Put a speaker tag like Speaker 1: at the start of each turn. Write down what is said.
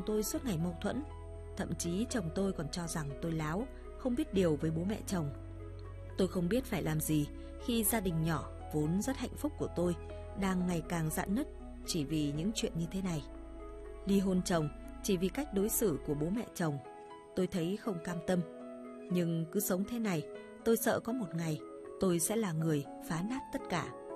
Speaker 1: tôi suốt ngày mâu thuẫn. Thậm chí chồng tôi còn cho rằng tôi láo, không biết điều với bố mẹ chồng. Tôi không biết phải làm gì khi gia đình nhỏ vốn rất hạnh phúc của tôi đang ngày càng rạn nứt chỉ vì những chuyện như thế này. Ly hôn chồng chỉ vì cách đối xử của bố mẹ chồng. Tôi thấy không cam tâm. Nhưng cứ sống thế này, tôi sợ có một ngày tôi sẽ là người phá nát tất cả.